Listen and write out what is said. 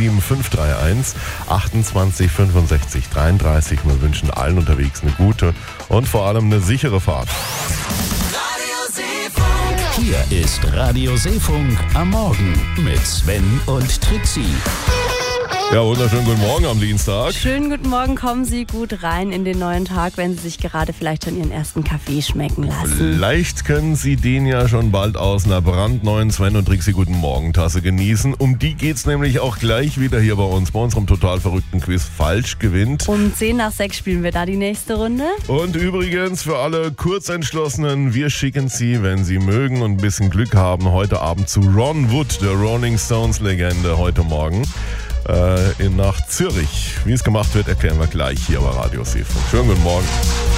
07531 28 65 33. Wir wünschen allen unterwegs eine gute und vor allem eine sichere Fahrt. Hier ist Radio Seefunk am Morgen mit Sven und Trixie. Ja, wunderschönen guten Morgen am Dienstag. Schönen guten Morgen, kommen Sie gut rein in den neuen Tag, wenn Sie sich gerade vielleicht schon Ihren ersten Kaffee schmecken lassen. Vielleicht können Sie den ja schon bald aus einer brandneuen Sven und Trixie Guten Morgen Tasse genießen. Um die geht's nämlich auch gleich wieder hier bei uns, bei unserem total verrückten Quiz Falsch gewinnt. Um 10:10 spielen wir da die nächste Runde. Und übrigens für alle Kurzentschlossenen, wir schicken Sie, wenn Sie mögen und ein bisschen Glück haben, heute Abend zu Ron Wood, der Rolling Stones Legende, heute Morgen. Nach Zürich. Wie es gemacht wird, erklären wir gleich hier bei Radio Seefunk. Schönen guten Morgen.